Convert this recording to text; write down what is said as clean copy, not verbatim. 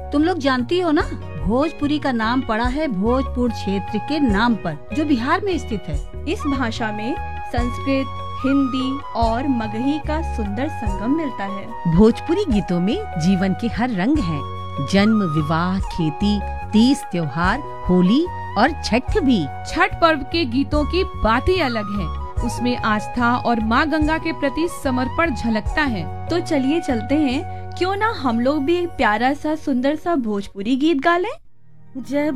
तुम लोग जानती हो ना, भोजपुरी का नाम पड़ा है भोजपुर क्षेत्र के नाम पर, जो बिहार में स्थित है। इस भाषा में संस्कृत, हिंदी और मगही का सुंदर संगम मिलता है। भोजपुरी गीतों में जीवन के हर रंग हैं। जन्म, विवाह, खेती, तीज त्योहार, होली और छठ भी। छठ पर्व के गीतों की बात ही अलग है। उसमें आस्था और माँ गंगा के प्रति समर्पण झलकता है। तो चलिए चलते हैं, क्यों ना हम लोग भी एक प्यारा सा सुंदर सा भोजपुरी गीत गा लें। जब